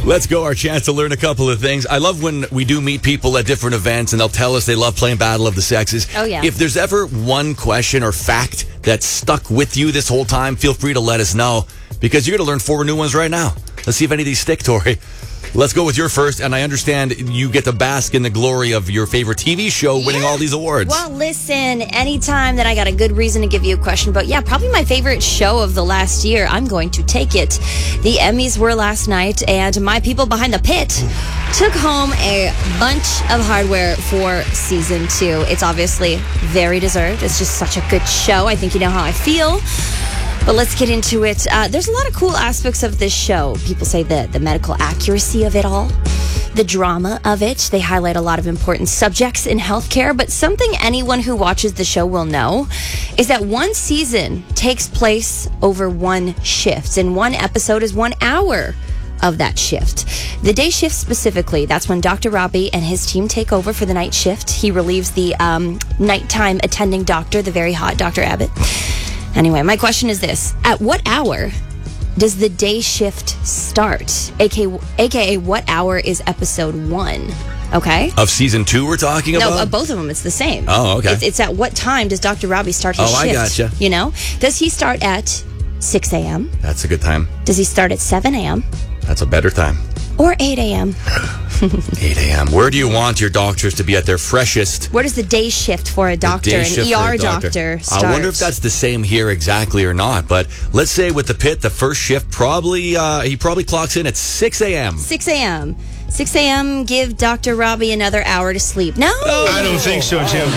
Let's go. Our chance to learn a couple of things. I love when we do meet people at different events and they'll tell us they love playing Battle of the Sexes. Oh, yeah. If there's ever one question or fact that stuck with you this whole time, feel free to let us know because you're going to learn 4 new ones right now. Let's see if any of these stick, Tori. Let's go with your first, and I understand you get to bask in the glory of your favorite TV show winning all these awards. Well, listen, anytime that I got a good reason to give you a question, but yeah, probably my favorite show of the last year, I'm going to take it. The Emmys were last night, and my people behind the pit took home a bunch of hardware for season 2. It's obviously very deserved. It's just such a good show. I think you know how I feel. But let's get into it. There's a lot of cool aspects of this show. People say the medical accuracy of it all, the drama of it. They highlight a lot of important subjects in healthcare. But something anyone who watches the show will know is that one season takes place over one shift, and one episode is 1 hour of that shift. The day shift specifically, that's when Dr. Robbie and his team take over for the night shift. He relieves the nighttime attending doctor, the very hot Dr. Abbott. Anyway, my question is this. At what hour does the day shift start? AKA what hour is episode 1? Okay? Of season 2 we're talking about? No, of both of them. It's the same. Oh, okay. It's at what time does Dr. Robbie start his shift? I gotcha. You know? Does he start at 6 a.m.? That's a good time. Does he start at 7 a.m.? That's a better time. Or 8 a.m.? 8 a.m. Where do you want your doctors to be at their freshest? Where does the day shift for a doctor, an ER doctor, start? I wonder if that's the same here exactly or not. But let's say with the pit, the first shift he probably clocks in at 6 a.m. 6 a.m. 6 a.m. Give Dr. Robbie another hour to sleep. No. I don't think so, Jim.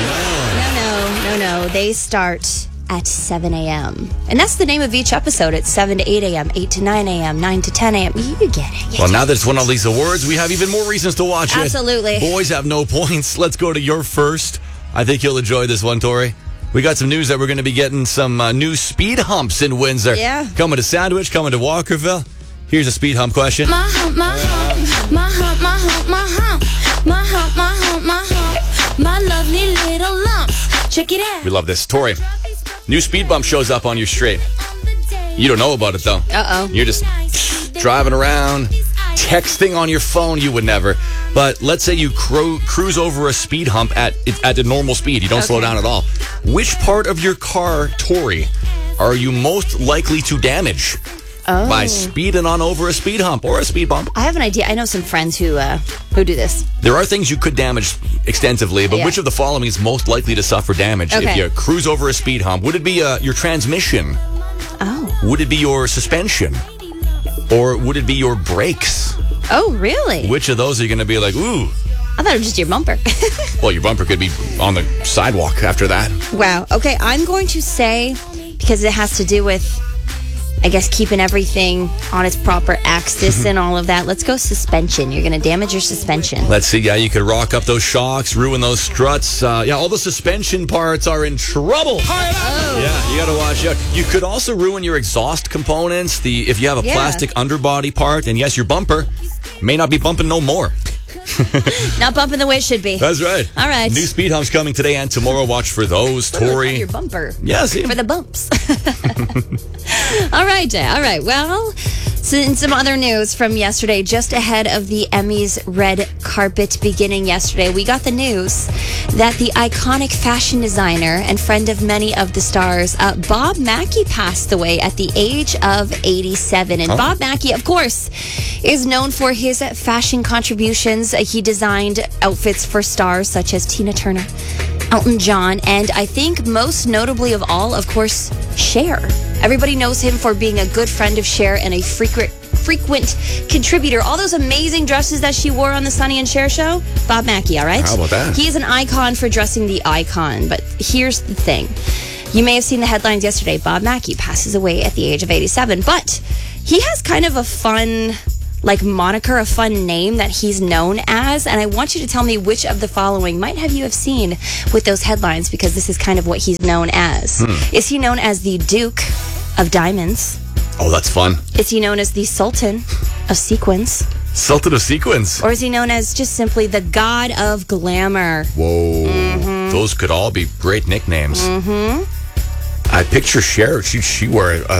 No. They start at 7 a.m. And that's the name of each episode. It's 7 to 8 a.m., 8 to 9 a.m., 9 to 10 a.m. You get it. Well, now that it's won all these awards, we have even more reasons to watch it. Absolutely. Boys have no points. Let's go to your first. I think you'll enjoy this one, Tori. We got some news that we're going to be getting some new speed humps in Windsor. Yeah. Coming to Sandwich, coming to Walkerville. Here's a speed hump question. My hump, my hump, my hump, my hump, my hump, my hump, my hump, my hump, my lovely little lumps. Check it out. We love this. Tori, new speed bump shows up on your street. You don't know about it, though. Uh-oh. You're just driving around, texting on your phone. You would never. But let's say you cruise over a speed hump at the normal speed. You don't slow down at all. Which part of your car, Tori, are you most likely to damage by speeding on over a speed hump or a speed bump? I have an idea. I know some friends who do this. There are things you could damage extensively, but which of the following is most likely to suffer damage if you cruise over a speed hump? Would it be your transmission? Oh. Would it be your suspension? Or would it be your brakes? Oh, really? Which of those are you going to be like, ooh? I thought it was just your bumper. Well, your bumper could be on the sidewalk after that. Wow. Okay, I'm going to say, because it has to do with, I guess, keeping everything on its proper axis and all of that. Let's go suspension. You're going to damage your suspension. Let's see. Yeah, you could rock up those shocks, ruin those struts. All the suspension parts are in trouble. Oh. Yeah, you got to watch out. You could also ruin your exhaust components. If you have a plastic underbody part, and yes, your bumper may not be bumping no more. Not bumping the way it should be. That's right. All right. New speed humps coming today and tomorrow. Watch for those, Tori. Your bumper. Yeah, see? For the bumps. All right, Jay. All right. Well, some other news from yesterday, just ahead of the Emmys red carpet beginning yesterday, we got the news that the iconic fashion designer and friend of many of the stars, Bob Mackie, passed away at the age of 87. And Bob Mackie, of course, is known for his fashion contributions. He designed outfits for stars such as Tina Turner, Elton John, and I think most notably of all, of course, Cher. Everybody knows him for being a good friend of Cher and a frequent contributor. All those amazing dresses that she wore on the Sonny and Cher show, Bob Mackie, all right? How about that? He is an icon for dressing the icon, but here's the thing. You may have seen the headlines yesterday. Bob Mackie passes away at the age of 87, but he has kind of a fun moniker, a fun name that he's known as, and I want you to tell me which of the following might you have seen with those headlines, because this is kind of what he's known as. Is he known as the Duke of Diamonds? Oh, that's fun. Is he known as the Sultan of Sequins? Sultan of Sequins? Or is he known as just simply the God of Glamour? Whoa. Those could all be great nicknames. I picture Cher. She wore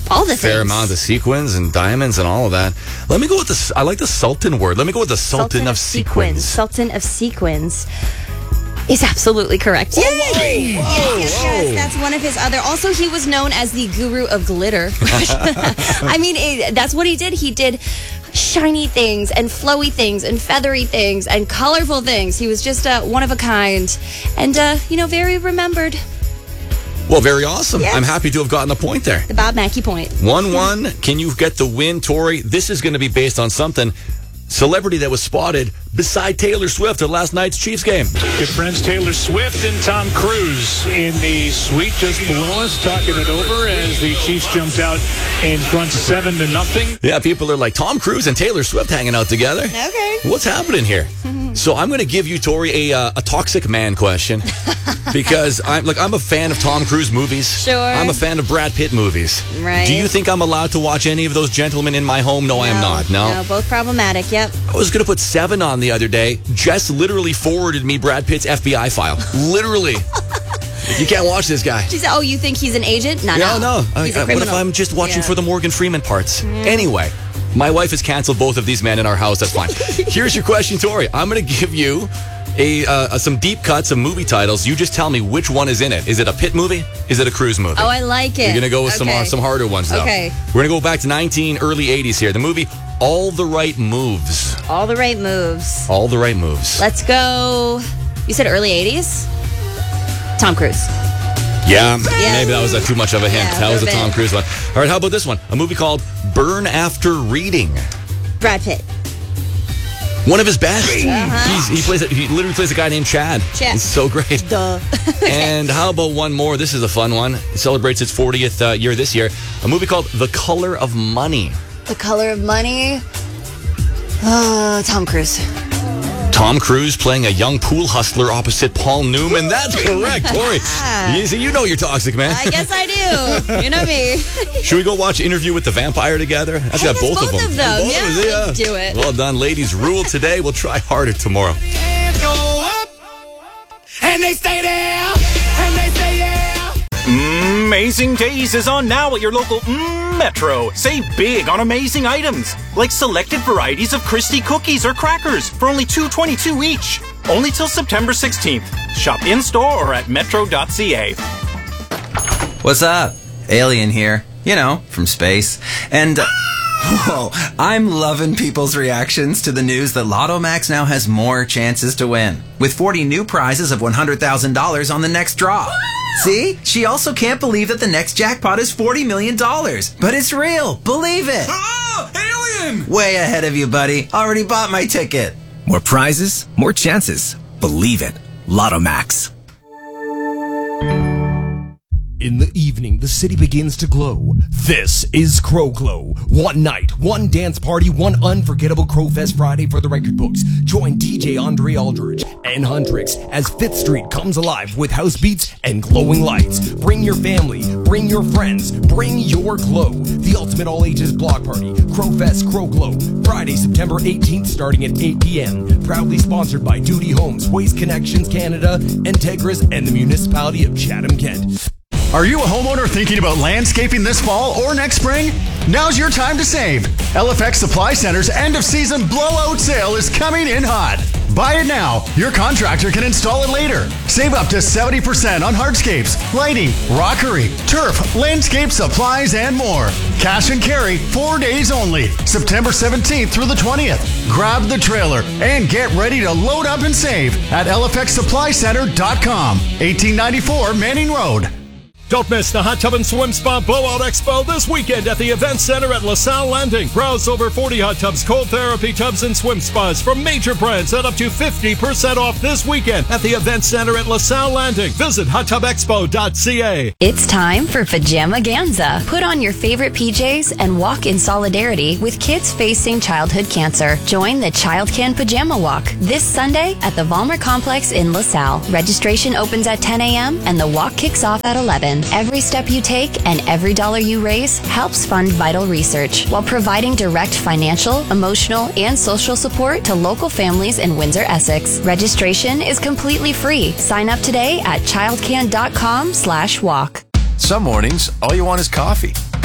All the fair things. amount of sequins and diamonds and all of that. Let me go with I like the Sultan word. Let me go with the Sultan of sequins. Sultan of sequins is absolutely correct. Yay! Yes, that's one of his other. Also, he was known as the guru of glitter. I mean, that's what he did. He did shiny things and flowy things and feathery things and colorful things. He was just one of a kind and, very remembered. Well, very awesome. Yes. I'm happy to have gotten a point there. The Bob Mackey point. 1-1. Can you get the win, Tori? This is going to be based on something. Celebrity that was spotted beside Taylor Swift at last night's Chiefs game. Good friends Taylor Swift and Tom Cruise in the suite just below us, talking it over as the Chiefs jumped out in front 7-0. Yeah, people are like, Tom Cruise and Taylor Swift hanging out together. Okay. What's happening here? So I'm going to give you, Tori, a toxic man question because I'm a fan of Tom Cruise movies. Sure. I'm a fan of Brad Pitt movies. Right. Do you think I'm allowed to watch any of those gentlemen in my home? No, I am not. No, both problematic. Yep. I was going to put 7 on the other day. Jess literally forwarded me Brad Pitt's FBI file. Literally. You can't watch this guy. She said, "Oh, you think he's an agent?" No. He's a What criminal. if I'm just watching Yeah. for the Morgan Freeman parts? Anyway, my wife has canceled both of these men in our house. That's fine. Here's your question, Tori. I'm going to give you some deep cuts of movie titles. You just tell me which one is in it. Is it a Pitt movie? Is it a Cruise movie? Oh, I like it. You're going to go with Okay. some harder ones, though. Okay. We're going to go back to early 80s here. The movie All the Right Moves. All the right moves. All the Right Moves. Let's go. You said early 80s? Tom Cruise. Yeah, maybe that was too much of a hint. Yeah, That was a a Tom bit. Cruise one. All right, how about this one? A movie called Burn After Reading. Brad Pitt. One of his best. He literally plays a guy named Chad. Chad. It's so great. Duh. And how about one more? This is a fun one. It celebrates its 40th year this year. A movie called The Color of Money. The Color of Money. Tom Cruise. Tom Cruise playing a young pool hustler opposite Paul Newman. That's correct, Tori. You know you're toxic, man. I guess I do. You know me. Should we go watch Interview with the Vampire together? I've got both of them. Both of them. Both Yeah, of them, let's do it. Well done, ladies. Rule today. We'll try harder tomorrow. Go up, and they stay there, and they stay there. Amazing Days is on now at your local Metro. Save big on amazing items, like selected varieties of Christie cookies or crackers for only $2.22 each. Only till September 16th. Shop in-store or at metro.ca. What's up? Alien here. From space. And, I'm loving people's reactions to the news that Lotto Max now has more chances to win, with 40 new prizes of $100,000 on the next draw. See? She also can't believe that the next jackpot is $40 million. But it's real. Believe it. Alien! Way ahead of you, buddy. Already bought my ticket. More prizes, more chances. Believe it. Lotto Max. In the evening, the city begins to glow. This is Crow Glow. One night, one dance party, one unforgettable Crow Fest Friday for the record books. Join DJ Andre Aldridge and Huntrix as 5th Street comes alive with house beats and glowing lights. Bring your family, bring your friends, bring your glow. The ultimate all-ages block party, Crow Fest Crow Glow. Friday, September 18th, starting at 8 p.m. Proudly sponsored by Duty Homes, Waste Connections Canada, Integris, and the municipality of Chatham-Kent. Are you a homeowner thinking about landscaping this fall or next spring? Now's your time to save. LFX Supply Center's end-of-season blowout sale is coming in hot. Buy it now. Your contractor can install it later. Save up to 70% on hardscapes, lighting, rockery, turf, landscape supplies, and more. Cash and carry 4 days only. September 17th through the 20th. Grab the trailer and get ready to load up and save at lfxsupplycenter.com. 1894 Manning Road. Don't miss the Hot Tub and Swim Spa Blowout Expo this weekend at the Event Center at LaSalle Landing. Browse over 40 hot tubs, cold therapy tubs, and swim spas from major brands at up to 50% off this weekend at the Event Center at LaSalle Landing. Visit hottubexpo.ca. It's time for Pajamaganza. Put on your favorite PJs and walk in solidarity with kids facing childhood cancer. Join the Child Can Pajama Walk this Sunday at the Vollmer Complex in LaSalle. Registration opens at 10 a.m. and the walk kicks off at 11. Every step you take and every dollar you raise helps fund vital research while providing direct financial, emotional, and social support to local families in Windsor, Essex. Registration is completely free. Sign up today at childcan.com/walk. Some mornings, all you want is coffee.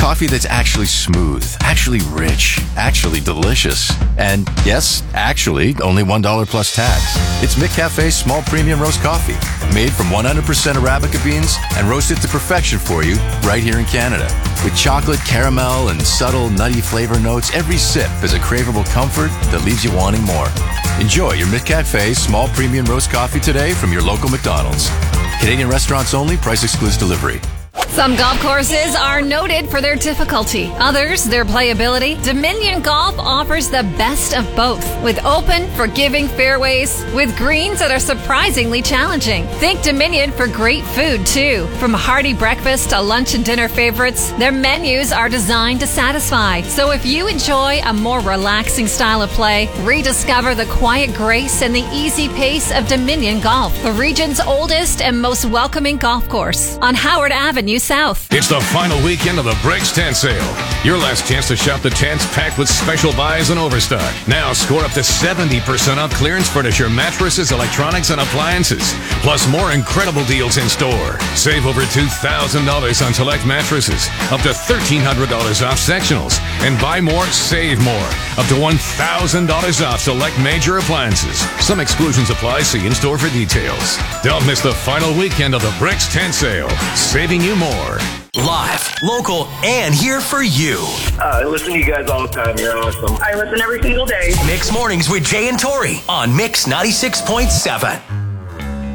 Coffee that's actually smooth, actually rich, actually delicious. And yes, actually, only $1 plus tax. It's McCafe's small premium roast coffee, made from 100% Arabica beans and roasted to perfection for you right here in Canada. With chocolate, caramel, and subtle nutty flavor notes, every sip is a craveable comfort that leaves you wanting more. Enjoy your McCafe small premium roast coffee today from your local McDonald's. Canadian restaurants only, price excludes delivery. Some golf courses are noted for their difficulty. Others, their playability. Dominion Golf offers the best of both, with open, forgiving fairways, with greens that are surprisingly challenging. Think Dominion for great food, too. From hearty breakfast to lunch and dinner favorites, their menus are designed to satisfy. So if you enjoy a more relaxing style of play, rediscover the quiet grace and the easy pace of Dominion Golf, the region's oldest and most welcoming golf course on Howard Avenue South. It's the final weekend of the Bricks Tent Sale. Your last chance to shop the tents packed with special buys and overstock. Now score up to 70% off clearance furniture, mattresses, electronics, and appliances. Plus more incredible deals in store. Save over $2,000 on select mattresses. Up to $1,300 off sectionals. And buy more, save more. Up to $1,000 off select major appliances. Some exclusions apply. See in store for details. Don't miss the final weekend of the Bricks Tent Sale. Saving you more. Live, local, and here for you. I listen to you guys all the time. You're awesome. I listen every single day. Mix Mornings with Jay and Tori on Mix 96.7.